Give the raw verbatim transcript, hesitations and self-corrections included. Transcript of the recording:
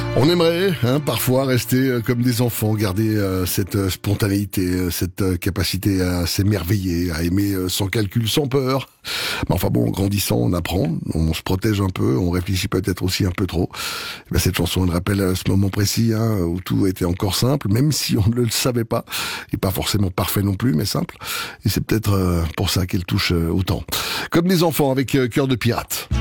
On aimerait hein, parfois rester euh, comme des enfants, garder euh, cette euh, spontanéité, euh, cette euh, capacité à s'émerveiller, à aimer euh, sans calcul, sans peur. Mais enfin bon, en grandissant, on apprend, on se protège un peu, on réfléchit peut-être aussi un peu trop. Et bien, cette chanson, elle rappelle euh, ce moment précis hein, où tout était encore simple, même si on ne le savait pas, et pas forcément parfait non plus, mais simple. Et c'est peut-être euh, pour ça qu'elle touche euh, autant. Comme des enfants avec euh, Cœur de pirate.